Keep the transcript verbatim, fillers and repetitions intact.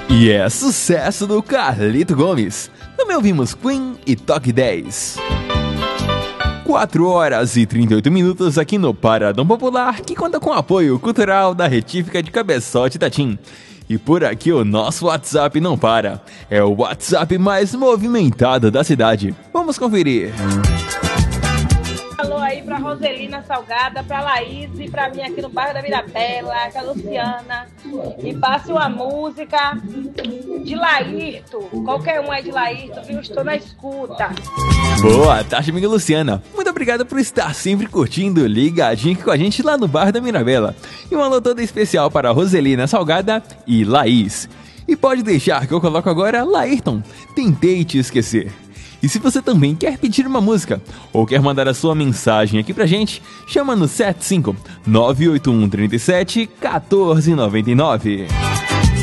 E é sucesso do Carlito Gomes. Também ouvimos Queen e Toque dez. quatro horas e trinta e oito minutos aqui no Paradão Popular, que conta com o apoio cultural da Retífica de Cabeçote Tatim. E por aqui o nosso WhatsApp não para. É o WhatsApp mais movimentado da cidade. Vamos conferir. Alô aí pra Roselina Salgada, pra Laís e pra mim aqui no bairro da Mirabela, com a Luciana. E passe uma música de Laírto. Qualquer um é de Laírto, viu? Estou na escuta. Boa tarde, amiga Luciana. Muito obrigado por estar sempre curtindo, ligadinho aqui com a gente lá no bairro da Mirabela. E um alô todo especial para Roselina Salgada e Laís. E pode deixar que eu coloco agora Laírton, Tentei Te Esquecer. E se você também quer pedir uma música ou quer mandar a sua mensagem aqui pra gente, chama no sete cinco nove oito um três sete um quatro nove nove.